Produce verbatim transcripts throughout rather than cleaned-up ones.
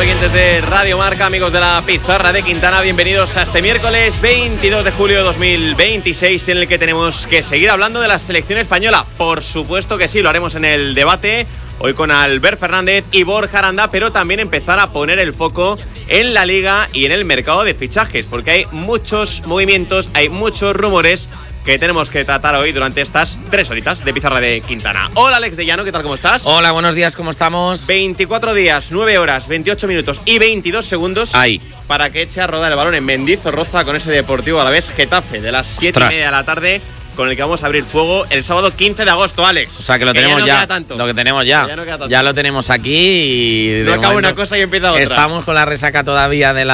oyentes de Radio Marca, amigos de la Pizarra de Quintana, bienvenidos a este miércoles veintidós de julio de dos mil veintiséis, en el que tenemos que seguir hablando de la selección española. Por supuesto que sí, lo haremos en el debate, hoy con Albert Fernández y Borja Aranda, pero también empezar a poner el foco en la Liga y en el mercado de fichajes, porque hay muchos movimientos, hay muchos rumores que tenemos que tratar hoy durante estas tres horitas de Pizarra de Quintana. Hola Alex de Llano, ¿qué tal? ¿Cómo estás? Hola, buenos días, ¿cómo estamos? veinticuatro días, nueve horas, veintiocho minutos y veintidós segundos Ahí. para que eche a rodar el balón en Mendizorroza con ese Deportivo Alavés Getafe de las siete y media de la tarde, con el que vamos a abrir fuego el sábado quince de agosto, Alex. O sea que lo que tenemos ya. No ya. queda tanto. Lo que tenemos ya. Que ya, no queda tanto. Ya lo tenemos aquí y. No acaba una cosa y empieza otra. Estamos con la resaca todavía de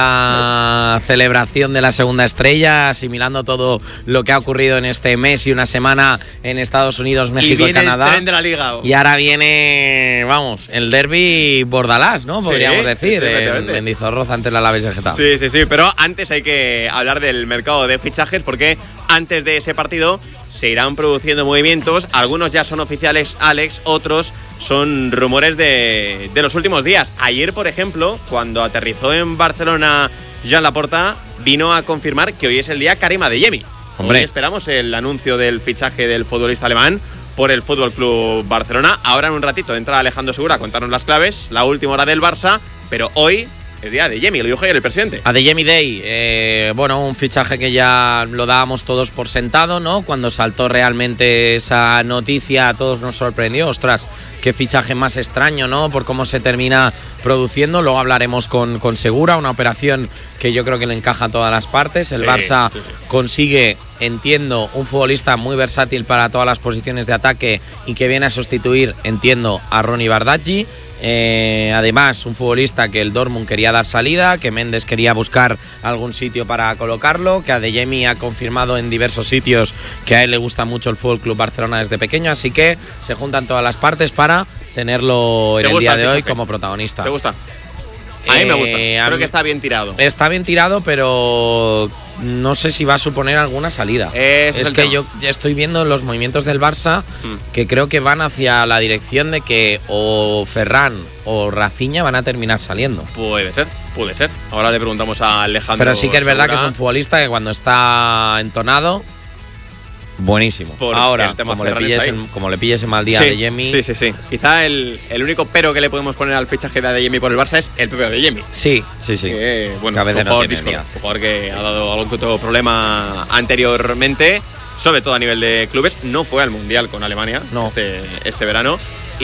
la celebración de la segunda estrella, asimilando todo lo que ha ocurrido en este mes y una semana en Estados Unidos, México y, viene y Canadá. El tren de la Liga. Y ahora viene, vamos, el derbi Bordalás, ¿no? Podríamos sí, decir. Sí, en Mendizorroza ante el Alavés de Getafe. Sí, sí, sí. Pero antes hay que hablar del mercado de fichajes, porque antes de ese partido se irán produciendo movimientos. Algunos ya son oficiales, Alex, otros son rumores de, de los últimos días. Ayer, por ejemplo, cuando aterrizó en Barcelona Joan Laporta, vino a confirmar que hoy es el día Karim Adeyemi. Hombre. Hoy esperamos el anuncio del fichaje del futbolista alemán por el Fútbol Club Barcelona. Ahora en un ratito entra Alejandro Segura a contarnos las claves, la última hora del Barça, pero hoy el día de Adeyemi, lo dijo ayer el presidente. Adeyemi Day, eh, bueno, un fichaje que ya lo dábamos todos por sentado, ¿no? Cuando saltó realmente esa noticia, a todos nos sorprendió. Ostras, qué fichaje más extraño, ¿no? Por cómo se termina produciendo. Luego hablaremos con, con Segura, una operación que yo creo que le encaja a todas las partes. El sí, Barça sí, sí. consigue, entiendo, un futbolista muy versátil para todas las posiciones de ataque y que viene a sustituir, entiendo, a Ronny Bardghji. Eh, además, un futbolista que el Dortmund quería dar salida, que Méndez quería buscar algún sitio para colocarlo, que Adeyemi ha confirmado en diversos sitios que a él le gusta mucho el Fútbol Club Barcelona desde pequeño, así que se juntan todas las partes para tenerlo en el día de hoy como protagonista. ¿Te gusta? A mí me gusta. Eh, Creo que está bien tirado. Está bien tirado, pero no sé si va a suponer alguna salida. Ese es es el que tema. yo ya estoy viendo los movimientos del Barça Mm. que creo que van hacia la dirección de que o Ferran o Rafinha van a terminar saliendo. Puede ser, puede ser. Ahora le preguntamos a Alejandro. Pero sí que es verdad Segura. que es un futbolista que cuando está entonado, buenísimo. Porque Ahora, el tema como le, Ferran pilles está ahí. en, como le pilles en mal día sí, de Adeyemi. Sí, sí, sí. Quizá el, el único pero que le podemos poner al fichaje de Adeyemi por el Barça es el propio Adeyemi. Sí, sí, sí. Que, bueno, Que a veces un no jugador tiene disco, día. un jugador que ha dado algún que otro problema anteriormente, sobre todo a nivel de clubes. No fue al Mundial con Alemania No. este, este verano.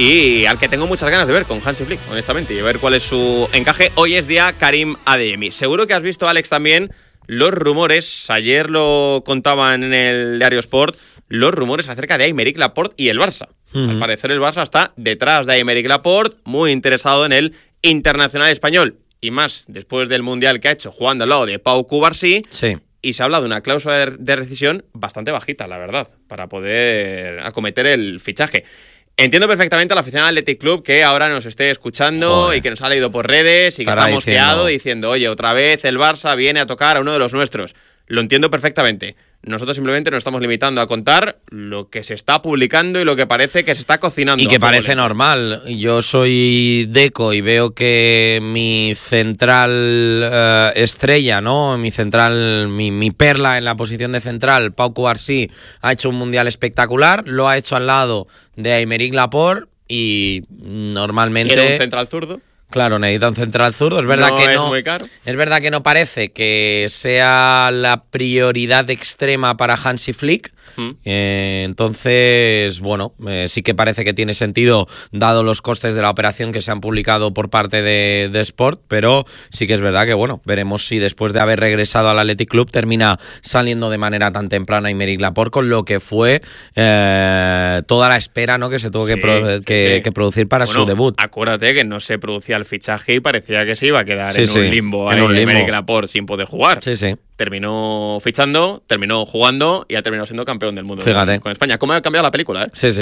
Y al que tengo muchas ganas de ver con Hansi Flick, honestamente, y ver cuál es su encaje. Hoy es día Karim Adeyemi. Seguro que has visto, Alex, también los rumores. Ayer lo contaban en el Diario Sport, los rumores acerca de Aymeric Laporte y el Barça. Uh-huh. Al parecer el Barça está detrás de Aymeric Laporte, muy interesado en el internacional español. Y más después del Mundial que ha hecho jugando al lado de Pau Cubarsí. Sí. Y se ha hablado de una cláusula de, de rescisión bastante bajita, la verdad, para poder acometer el fichaje. Entiendo perfectamente a la afición del Athletic Club que ahora nos esté escuchando Joder. y que nos ha leído por redes y que Estará está mosqueado diciendo, oye, otra vez el Barça viene a tocar a uno de los nuestros. Lo entiendo perfectamente. Nosotros simplemente nos estamos limitando a contar lo que se está publicando y lo que parece que se está cocinando. Y que parece normal. Yo soy Deco y veo que mi central uh, estrella, ¿no? Mi central, mi, mi perla en la posición de central, Pau Cubarsí, ha hecho un mundial espectacular. Lo ha hecho al lado de Aymeric Laporte y normalmente. ¿Tiene un central zurdo? Claro, necesita un central zurdo. Es verdad no que es no. Muy caro. Es verdad que no parece que sea la prioridad extrema para Hansi Flick. ¿Mm? Eh, entonces, bueno, eh, sí que parece que tiene sentido dado los costes de la operación que se han publicado por parte de, de Sport, pero sí que es verdad que, bueno, veremos si después de haber regresado al Athletic Club termina saliendo de manera tan temprana Aymeric Laporte, con lo que fue eh, toda la espera, ¿no?, que se tuvo sí, que, pro- que, sí. que producir para bueno, su debut. Acuérdate que no se producía el fichaje y parecía que se iba a quedar sí, en, sí, un limbo, en ahí, un limbo Aymeric Laporte sin poder jugar. Sí, sí. Terminó fichando, terminó jugando y ha terminado siendo campeón del mundo. Fíjate. Con España. ¿Cómo ha cambiado la película, eh? Sí, sí.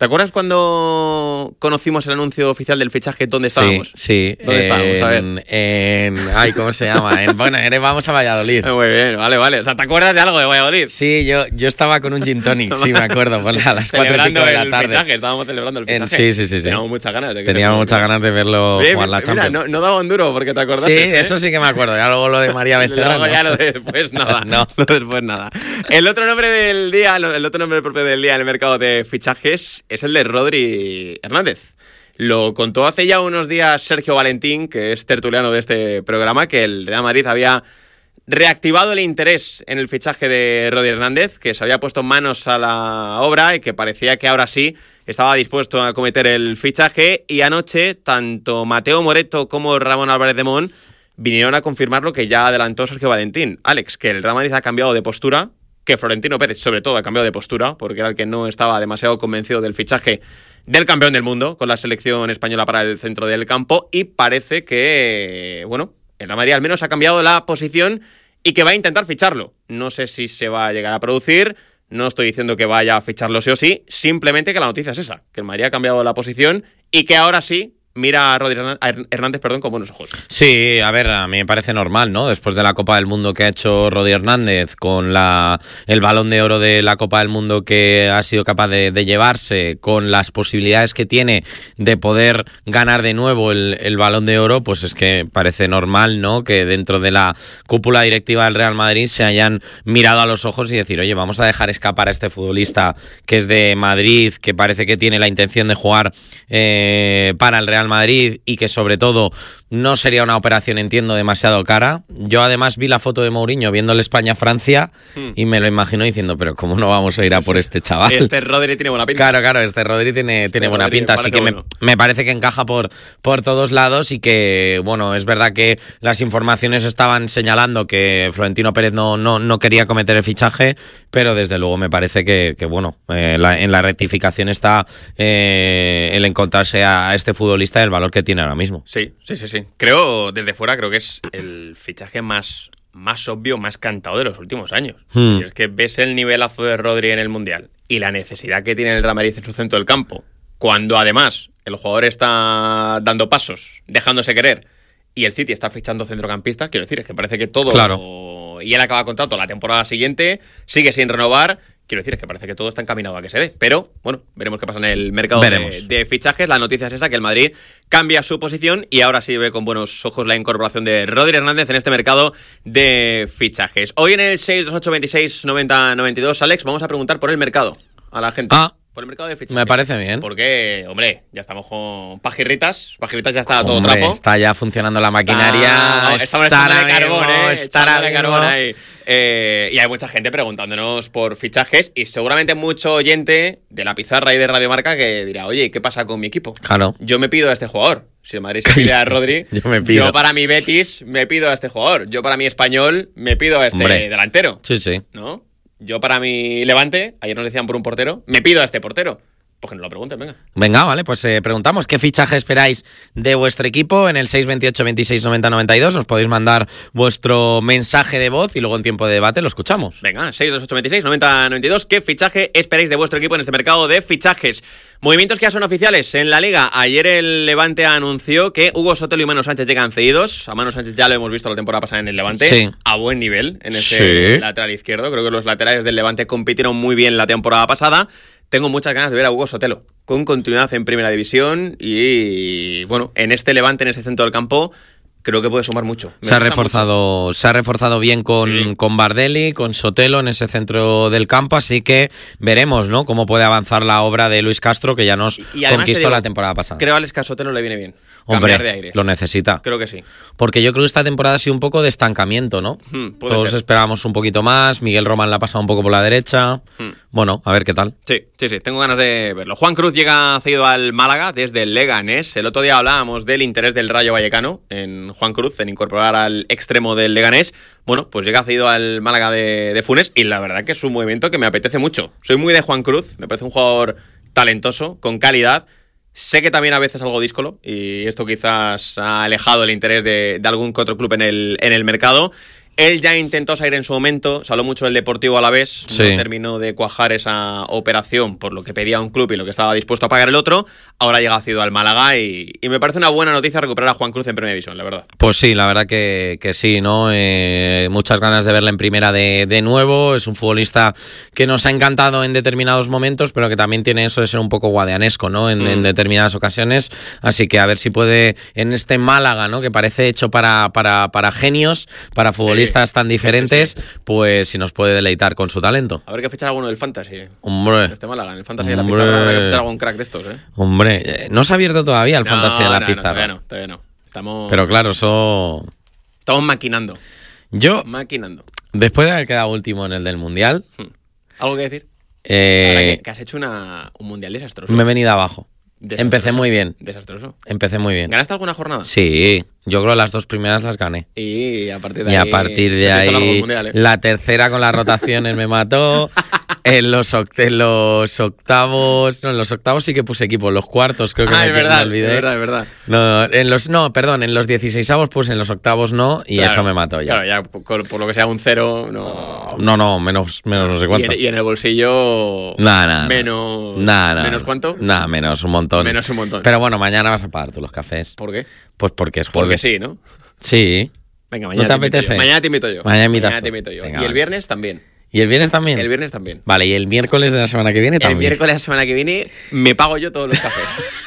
¿Te acuerdas cuando conocimos el anuncio oficial del fichaje? ¿Dónde estábamos? Sí, sí. ¿Dónde en, estábamos? A ver. En, ay, ¿cómo se llama? En, bueno, en, vamos a Valladolid. Muy bien, vale, vale. O sea, ¿te acuerdas de algo de Valladolid? Sí, yo, yo estaba con un gin tonic, sí, me acuerdo, por a las cuatro y pico de la tarde. El fichaje, estábamos celebrando el fichaje. En, sí, sí, sí, sí. Teníamos muchas ganas de que Teníamos muchas ganas de verlo Bien, jugar la mira, Champions. No, no daba un duro porque te acordaste. Sí, ¿eh? eso sí que me acuerdo. Ya luego lo de María Becerra. Luego no. ya lo de después nada. No. Lo de después nada. El otro nombre del día, el otro nombre propio del día en el mercado de fichajes es el de Rodri Hernández. Lo contó hace ya unos días Sergio Valentín, que es tertuliano de este programa, que el Real Madrid había reactivado el interés en el fichaje de Rodri Hernández, que se había puesto manos a la obra y que parecía que ahora sí estaba dispuesto a cometer el fichaje. Y anoche, tanto Mateo Moreto como Ramón Álvarez de Mon vinieron a confirmar lo que ya adelantó Sergio Valentín. Alex, que el Real Madrid ha cambiado de postura, que Florentino Pérez sobre todo ha cambiado de postura, porque era el que no estaba demasiado convencido del fichaje del campeón del mundo con la selección española para el centro del campo, y parece que, bueno, el Real Madrid al menos ha cambiado la posición y que va a intentar ficharlo. No sé si se va a llegar a producir, no estoy diciendo que vaya a ficharlo sí o sí, simplemente que la noticia es esa, que el Madrid ha cambiado la posición y que ahora sí mira a Rodri Hernández perdón, con buenos ojos. Sí, a ver, a mí me parece normal, ¿no? Después de la Copa del Mundo que ha hecho Rodri Hernández, con la el Balón de Oro de la Copa del Mundo que ha sido capaz de, de llevarse, con las posibilidades que tiene de poder ganar de nuevo el, el Balón de Oro, pues es que parece normal, ¿no? Que dentro de la cúpula directiva del Real Madrid se hayan mirado a los ojos y decir, oye, vamos a dejar escapar a este futbolista que es de Madrid, que parece que tiene la intención de jugar eh, para el Real Madrid y que sobre todo no sería una operación, entiendo, demasiado cara. Yo además vi la foto de Mourinho viendo el España-Francia hmm. y me lo imagino diciendo, pero ¿cómo no vamos a ir a por este chaval? Este Rodri tiene buena pinta. Claro, claro, este Rodri tiene, este tiene buena Rodri pinta, así que bueno. me, me parece que encaja por, por todos lados y que, bueno, es verdad que las informaciones estaban señalando que Florentino Pérez no, no, no quería cometer el fichaje, pero desde luego me parece que, que bueno, eh, la, en la rectificación está eh, el encontrarse a, a este futbolista el valor que tiene ahora mismo. Sí, sí, sí, sí. Creo, desde fuera, creo que es el fichaje más, más obvio, más cantado de los últimos años. Hmm. Y es que ves el nivelazo de Rodri en el Mundial y la necesidad que tiene el Real Madrid en su centro del campo, cuando además el jugador está dando pasos, dejándose querer, y el City está fichando centrocampista, quiero decir, es que parece que todo... Claro. Y él acaba contrato la temporada siguiente, sigue sin renovar... Quiero decir, es que parece que todo está encaminado a que se dé. Pero, bueno, veremos qué pasa en el mercado de, de fichajes. La noticia es esa, que el Madrid cambia su posición y ahora sí ve con buenos ojos la incorporación de Rodri Hernández en este mercado de fichajes. Hoy en el seis dos ocho veintiséis noventa noventa y dos, Alex, vamos a preguntar por el mercado a la gente. Ah. Por el mercado de fichajes. Me parece bien. Porque, hombre, ya estamos con Pajirritas. Pajirritas ya está a todo hombre, trapo. Está ya funcionando la maquinaria. Está, está de carbón, ¿eh? Está de carbón ahí. Eh, y hay mucha gente preguntándonos por fichajes y seguramente mucho oyente de La Pizarra y de Radio Marca que dirá, oye, ¿qué pasa con mi equipo? Claro. Yo me pido a este jugador. Si el Madrid se pide a Rodri, yo, me pido. yo para mi Betis me pido a este jugador. Yo para mi Español me pido a este hombre. delantero. Sí, sí. ¿No? Yo para mi Levante, ayer nos decían por un portero, me pido a este portero. Pues que nos lo pregunten, venga. Venga, vale, pues eh, preguntamos qué fichaje esperáis de vuestro equipo en el seis veintiocho veintiséis noventa noventa y dos. Os podéis mandar vuestro mensaje de voz y luego en tiempo de debate lo escuchamos. Venga, seis dos ocho veintiséis noventa noventa y dos. ¿Qué fichaje esperáis de vuestro equipo en este mercado de fichajes? Movimientos que ya son oficiales en la Liga. Ayer el Levante anunció que Hugo Sotelo y Manu Sánchez llegan cedidos. A Manu Sánchez ya lo hemos visto la temporada pasada en el Levante. Sí. A buen nivel en ese sí. lateral izquierdo. Creo que los laterales del Levante compitieron muy bien la temporada pasada. Tengo muchas ganas de ver a Hugo Sotelo con continuidad en Primera División y, bueno, en este Levante, en este centro del campo, creo que puede sumar mucho. Me se ha reforzado mucho. se ha reforzado bien con, sí. con Bardelli, con Sotelo en ese centro del campo, así que veremos, ¿no?, cómo puede avanzar la obra de Luis Castro, que ya nos y conquistó digo, la temporada pasada. Creo Alex que a Sotelo le viene bien. Hombre, de aires. Lo necesita. Creo que sí. Porque yo creo que esta temporada ha sido un poco de estancamiento, ¿no? Hmm, Todos ser. esperábamos un poquito más. Miguel Román la ha pasado un poco por la derecha. Hmm. Bueno, a ver qué tal. Sí, sí, sí. Tengo ganas de verlo. Juan Cruz llega cedido al Málaga desde el Leganés. El otro día hablábamos del interés del Rayo Vallecano en Juan Cruz, en incorporar al extremo del Leganés. Bueno, pues llega cedido al Málaga de, de Funes y la verdad que es un movimiento que me apetece mucho. Soy muy de Juan Cruz. Me parece un jugador talentoso, con calidad. Sé que también a veces algo díscolo y esto quizás ha alejado el interés de, de algún que otro club en el, en el mercado. Él ya intentó salir en su momento, se habló mucho del Deportivo Alavés, Sí. no terminó de cuajar esa operación por lo que pedía un club y lo que estaba dispuesto a pagar el otro. Ahora llega cedido al Málaga y, y me parece una buena noticia recuperar a Juan Cruz en Primera División, la verdad. Pues sí, la verdad que, que sí, ¿no? Eh, muchas ganas de verle en primera de, de nuevo. Es un futbolista que nos ha encantado en determinados momentos, pero que también tiene eso de ser un poco guadianesco, ¿no? En, mm. en determinadas ocasiones. Así que a ver si puede, en este Málaga, ¿no? Que parece hecho para, para, para genios, para futbolistas sí. tan diferentes, sí, sí, sí. pues si nos puede deleitar con su talento. A ver qué fichar alguno del Fantasy. Hombre. Este Málaga, en el Fantasy de la Pizarra habrá que fichar algún crack de estos, ¿eh? Hombre, no se ha abierto todavía el no, Fantasy de la no, Pizarra. No, todavía no, todavía no. Estamos... Pero claro, eso... Estamos maquinando. Yo, maquinando. Después de haber quedado último en el del Mundial... Hmm. ¿Algo que decir? Eh... Que, que has hecho una, un Mundial desastroso. Me he venido abajo. Empecé muy bien. Desastroso. Empecé muy bien. ¿Ganaste alguna jornada? Sí, yo creo las dos primeras las gané. Y a partir de y ahí... Y a partir de ahí, mundial, ¿eh? La tercera con las rotaciones me mató. En los, oct en los octavos... No, en los octavos sí que puse equipo. En los cuartos creo que ah, me, es verdad, me olvidé. Es verdad, es verdad. No, en los, no, perdón, en los dieciseisavos puse, en los octavos no, y claro, eso me mató ya. Claro, ya por, por lo que sea un cero, no... No, no, menos, menos no sé cuánto. Y en, y en el bolsillo... Nada, nada. Menos... Nada, nada. ¿Menos cuánto? Nada, menos un montón. Menos un montón. Pero bueno, mañana vas a pagar tú los cafés. ¿Por qué? Pues porque es Porque jueves. sí, ¿no? Sí. Venga, mañana ¿No te, te apetece? Yo. Mañana te invito yo. Mañana, mañana te invito yo. Venga, y el vale. viernes también. ¿Y el viernes también? El viernes también. Vale, y el miércoles de la semana que viene también. El miércoles de la semana que viene me pago yo todos los cafés.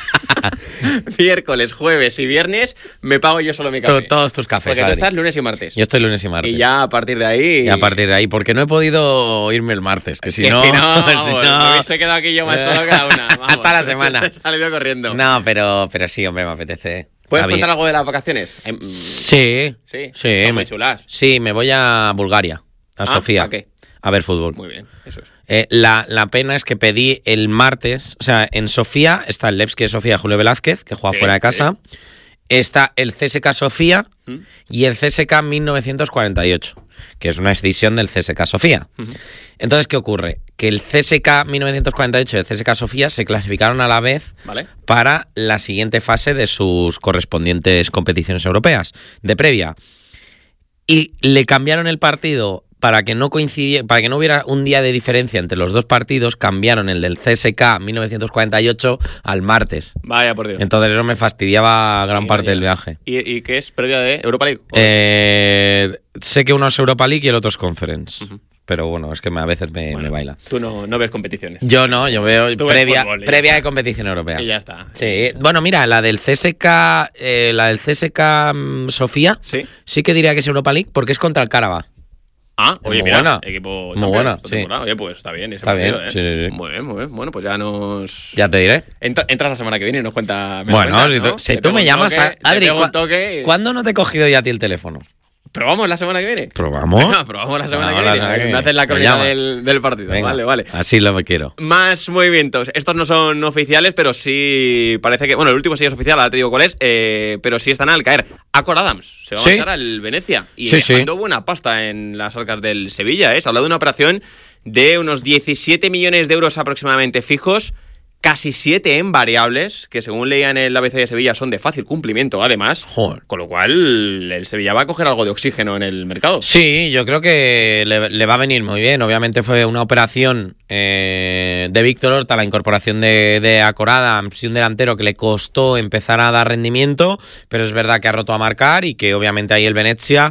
Miércoles, jueves y viernes me pago yo solo mi café. T Todos tus cafés. Porque Adri. tú estás lunes y martes. Yo estoy lunes y martes. Y ya a partir de ahí... Y a partir de ahí, porque no he podido irme el martes, que si que no... si no, vamos, si no... me hubiese quedado aquí yo más solo cada una. Vamos, hasta la semana. He salido corriendo. No, pero, pero sí, hombre, me apetece. ¿Puedes contar algo de las vacaciones? Sí. Sí, sí son muy chulas. Sí, me voy a Bulgaria, a ah, Sofía. ¿a qué? A ver fútbol. Muy bien, eso es. Eh, la, la pena es que pedí el martes, o sea, en Sofía está el Levski de Sofía, Julio Velázquez, que juega sí, fuera de casa. Sí. Está el C S K Sofía ¿Mm? y el C S K mil novecientos cuarenta y ocho, que es una escisión del C S K Sofía. Uh-huh. Entonces, ¿qué ocurre? Que el C S K mil novecientos cuarenta y ocho y el C S K Sofía se clasificaron a la vez ¿Vale? para la siguiente fase de sus correspondientes competiciones europeas, de previa. Y le cambiaron el partido para que no coincidiera, para que no hubiera un día de diferencia entre los dos partidos, cambiaron el del C S K mil novecientos cuarenta y ocho al martes. Vaya, por Dios. Entonces eso me fastidiaba gran sí, parte vaya. del viaje. ¿Y, ¿Y qué es? ¿Previa de Europa League? Eh, sé que uno es Europa League y el otro es Conference. Uh-huh. Pero bueno, es que me, a veces me, bueno, me baila. Tú no, no ves competiciones. Yo no, yo veo previa, fútbol, previa de competición europea. Y ya está. Sí, bueno, mira, la del C S K, eh, la del C S K um, Sofía, ¿Sí? sí que diría que es Europa League porque es contra el Karabakh. Ah, oye, muy mira, buena. equipo muy buena, sí. Oye, pues está bien. Ese está partido, bien, ¿eh? sí, sí, sí. Muy bien, muy bien. Bueno, pues ya nos... Ya te diré. Entra, entras la semana que viene y nos cuenta... Me bueno, cuentas, si tú, ¿no? si tú me llamas, toque, a, Adri, ¿cu toque y... ¿cuándo no te he cogido ya a ti el teléfono? ¿Probamos la semana que viene? ¿Probamos? Venga, probamos la semana no, que la viene. que Me haces la crónica del, del partido. Venga, vale, vale. Así lo quiero. Más movimientos. Estos no son oficiales, pero sí parece que... Bueno, el último sí es oficial, ahora te digo cuál es, eh, pero sí están al caer. Acor Adams se va ¿Sí? a marchar al Venecia y sí, dejando sí. buena pasta en las arcas del Sevilla. ¿eh? Se ha hablado de una operación de unos diecisiete millones de euros aproximadamente fijos, casi siete en variables, que según leía en el A B C de Sevilla son de fácil cumplimiento además. Joder. Con lo cual el Sevilla va a coger algo de oxígeno en el mercado. Sí, yo creo que le, le va a venir muy bien. Obviamente fue una operación eh, de Víctor Horta, la incorporación de, de Acor Adams, un delantero que le costó empezar a dar rendimiento, pero es verdad que ha roto a marcar y que obviamente ahí el Venezia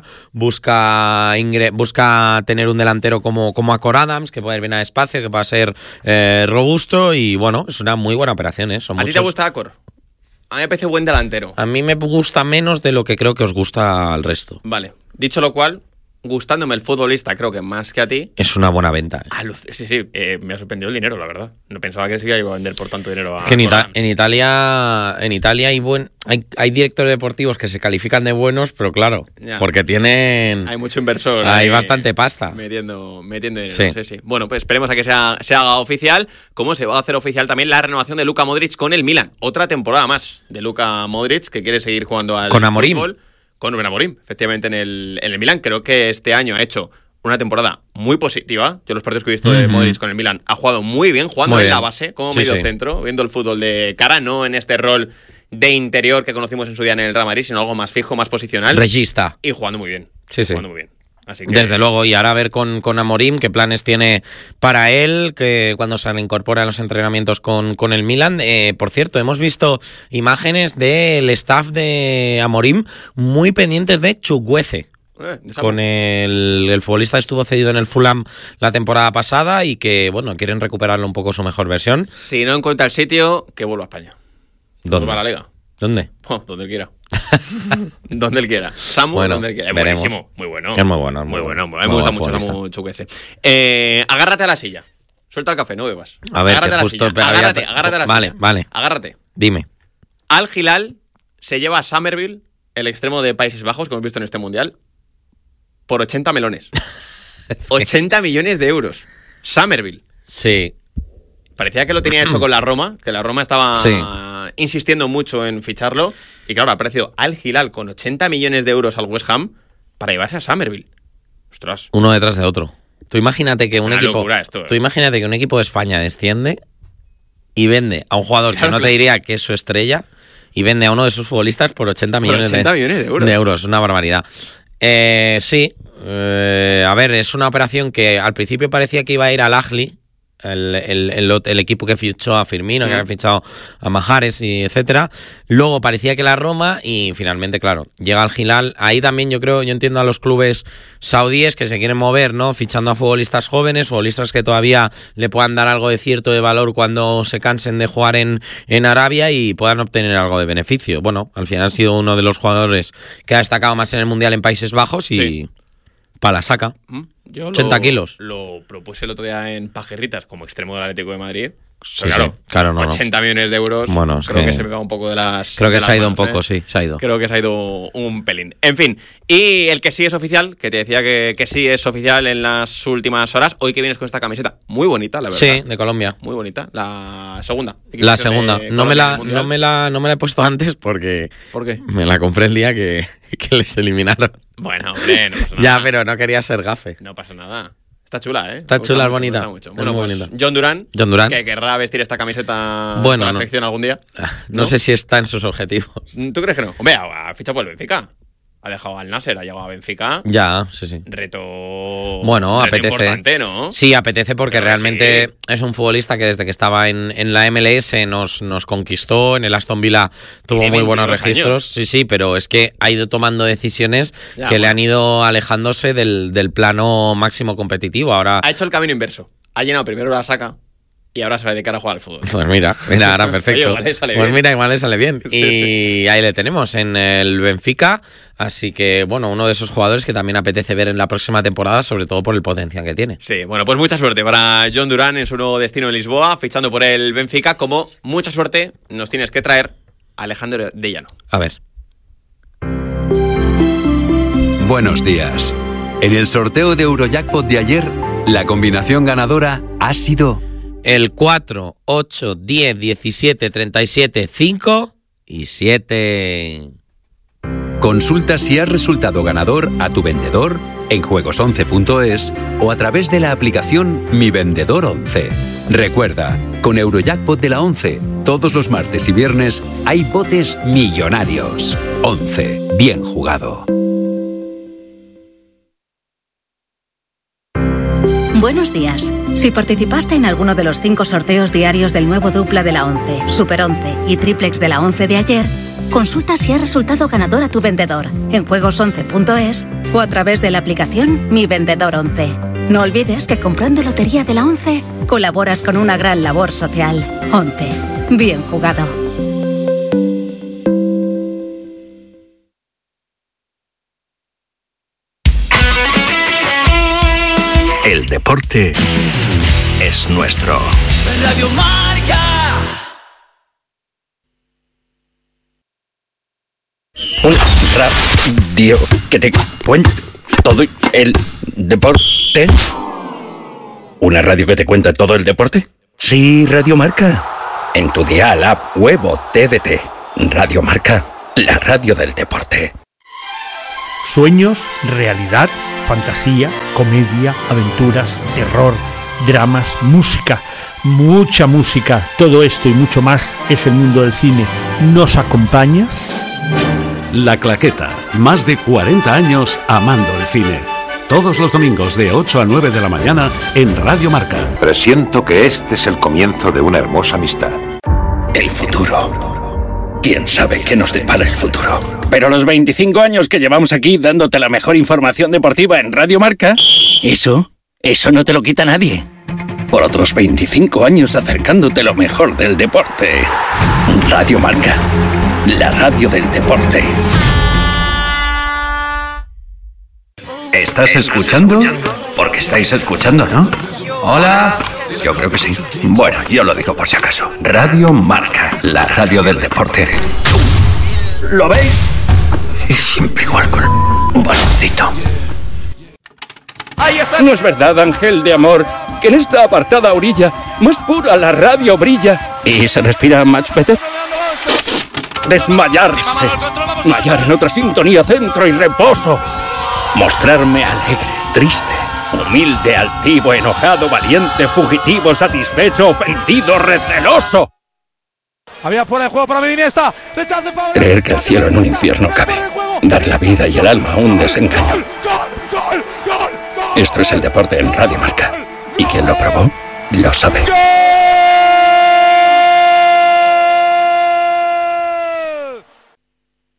busca ingre, busca tener un delantero como, como Acor Adams, que pueda ir bien a espacio, que pueda ser eh, robusto y bueno, es una muy buena operación, ¿eh? Son ¿A muchos... ti te gusta Acor? A mí me parece buen delantero. A mí me gusta menos de lo que creo que os gusta al resto. Vale. Dicho lo cual, gustándome el futbolista, creo que más que a ti... Es una buena venta. ¿eh? Ah, sí, sí. Eh, me ha sorprendido el dinero, la verdad. No pensaba que se iba a vender por tanto dinero a... Es que en, Ita en Italia en Italia hay, buen, hay, hay directores deportivos que se califican de buenos, pero claro, ya. porque tienen... Hay mucho inversor. Hay, hay bastante pasta. Metiendo, metiendo dinero, sí. sí, sí. Bueno, pues esperemos a que sea, se haga oficial, como se va a hacer oficial también la renovación de Luka Modric con el Milan. Otra temporada más de Luka Modric, que quiere seguir jugando al con Amorim. fútbol. Con Rubén Amorim, efectivamente, en el, en el Milan. Creo que este año ha hecho una temporada muy positiva. Yo los partidos que he visto uh-huh. de Modric con el Milan ha jugado muy bien, jugando muy en bien. la base, como sí, medio sí. centro, viendo el fútbol de cara, no en este rol de interior que conocimos en su día en el Real Madrid, sino algo más fijo, más posicional. Regista. Y jugando muy bien. Sí, sí. Jugando muy bien. Así que... Desde luego, y ahora a ver con, con Amorim qué planes tiene para él, que cuando se incorpora a los entrenamientos con, con el Milan. Eh, por cierto, hemos visto imágenes del staff de Amorim muy pendientes de Chukwueze. Eh, con el, el futbolista estuvo cedido en el Fulham la temporada pasada y que, bueno, quieren recuperarlo un poco su mejor versión. Si no encuentra el sitio, que vuelva a España. ¿Dónde? Vuelva a la Liga. ¿Dónde? Oh, donde él quiera. Donde él quiera. Samu, bueno, donde él quiera. Es veremos. buenísimo. Muy bueno. Es muy bueno. Muy bueno. bueno. A mí me gusta mucho Samu Chukwueze. Eh, agárrate a la silla. Suelta el café, no bebas. A ver, agárrate que a la justo... silla. Agárrate, agárrate a la vale, silla. Vale, Agárrate. Dime. Al Hilal se lleva a Summerville, el extremo de Países Bajos, como hemos visto en este mundial, por ochenta melones. Es que... ochenta millones de euros. Summerville. Sí. Parecía que lo tenía hecho con la Roma, que la Roma estaba sí. insistiendo mucho en ficharlo. Y claro, ha aparecido Al Hilal con ochenta millones de euros al West Ham para llevarse a Summerville. Ostras. Uno detrás de otro. Tú imagínate que un Una equipo. Esto, eh. Tú imagínate que un equipo de España desciende y vende a un jugador claro, que no claro. te diría que es su estrella y vende a uno de sus futbolistas por ochenta millones, ochenta de, millones de euros. De euros. Una barbaridad. Eh, sí. Eh, a ver, es una operación que al principio parecía que iba a ir al Ahly. El, el, el, el equipo que fichó a Firmino, mm. que había fichado a Mahrez y etcétera. Luego parecía que la Roma y finalmente, claro, llega al Hilal. Ahí también yo creo, yo entiendo a los clubes saudíes que se quieren mover, ¿no? Fichando a futbolistas jóvenes, futbolistas que todavía le puedan dar algo de cierto de valor cuando se cansen de jugar en, en Arabia y puedan obtener algo de beneficio. Bueno, al final ha sido uno de los jugadores que ha destacado más en el Mundial en Países Bajos y... Sí. Para la saca. Yo ochenta lo, kilos. Lo propuse el otro día en Pajerritas como extremo del Atlético de Madrid. Sí, claro, sí, claro no, ochenta no. millones de euros. Bueno, creo que, que se me va un poco de las. Creo que se ha ido manos, un poco, ¿eh? sí, se ha ido. Creo que se ha ido un pelín. En fin, y el que sí es oficial, que te decía que, que sí es oficial en las últimas horas. Hoy que vienes con esta camiseta, muy bonita, la verdad. Sí, de Colombia. Muy bonita. La segunda. La segunda. No me la, no me la, no me la he puesto antes porque. ¿Por qué? Me la compré el día que, que les eliminaron. Bueno, hombre, no pasa nada. Ya, pero no quería ser gafe. No pasa nada. Está chula, ¿eh? Está chula, es bonita. Bueno, pues bonita. John Durán, John Durán, que querrá vestir esta camiseta bueno, con la no. selección algún día. No, no sé si está en sus objetivos. ¿Tú crees que no? Hombre, ha fichado por el Benfica. Ha dejado al Nasser, ha llegado a Benfica. Ya, sí, sí. Reto. Bueno, reto apetece. Importante, ¿no? Sí, apetece porque pero realmente sí. es un futbolista que desde que estaba en, en la M L S nos, nos conquistó. En el Aston Villa tuvo muy buenos registros. Años. Sí, sí, pero es que ha ido tomando decisiones ya, que bueno. le han ido alejándose del, del plano máximo competitivo. Ahora ha hecho el camino inverso. Ha llenado primero la saca. Y ahora se va a dedicar a jugar al fútbol. Pues mira, mira, ahora perfecto. Oye, igual le sale pues bien. mira, igual le sale bien. Y ahí le tenemos en el Benfica. Así que, bueno, uno de esos jugadores que también apetece ver en la próxima temporada, sobre todo por el potencial que tiene. Sí, bueno, pues mucha suerte para John Durán en su nuevo destino en Lisboa, fichando por el Benfica. Como mucha suerte nos tienes que traer a Alejandro de Llano. A ver. Buenos días. En el sorteo de Eurojackpot de ayer, la combinación ganadora ha sido... El cuatro, ocho, diez, diecisiete, treinta y siete, cinco y siete. Consulta si has resultado ganador a tu vendedor en juegos once punto es o a través de la aplicación Mi Vendedor once. Recuerda, con Eurojackpot de la once, todos los martes y viernes hay botes millonarios. once. Bien jugado. Buenos días. Si participaste en alguno de los cinco sorteos diarios del nuevo dupla de la once, Super once y Triplex de la once de ayer, consulta si has resultado ganador a tu vendedor en juegos once punto es o a través de la aplicación Mi Vendedor once. No olvides que comprando Lotería de la once colaboras con una gran labor social. once. Bien jugado. El deporte es nuestro. Radio Marca. Un radio que te cuenta todo el deporte. ¿Una radio que te cuenta todo el deporte? Sí, Radio Marca. En tu dial, app, web o T D T. Radio Marca, la radio del deporte. Sueños, realidad, fantasía, comedia, aventuras, terror, dramas, música, mucha música. Todo esto y mucho más es el mundo del cine. ¿Nos acompañas? La Claqueta, más de cuarenta años amando el cine. Todos los domingos de ocho a nueve de la mañana en Radio Marca. Presiento que este es el comienzo de una hermosa amistad. El futuro. ¿Quién sabe qué nos depara el futuro? Pero los veinticinco años que llevamos aquí dándote la mejor información deportiva en Radio Marca, eso, eso no te lo quita nadie. Por otros veinticinco años acercándote lo mejor del deporte. Radio Marca, la radio del deporte. ¿Estás escuchando? Porque estáis escuchando, ¿no? Hola. Yo creo que sí. Bueno, yo lo digo por si acaso. Radio Marca, la radio del deporte. ¿Lo veis? Es siempre igual con un baloncito. Ahí está. ¿No es verdad, ángel de amor, que en esta apartada orilla más pura la radio brilla y se respira much better? Desmayarse. Mayar en otra sintonía, centro y reposo. Mostrarme alegre, triste, humilde, altivo, enojado, valiente, fugitivo, satisfecho, ofendido, receloso. Había fuera de juego para Iniesta. Creer que el cielo en un infierno cabe. Dar la vida y el alma a un desengaño. Esto es el deporte en Radio Marca. Y quien lo probó, lo sabe.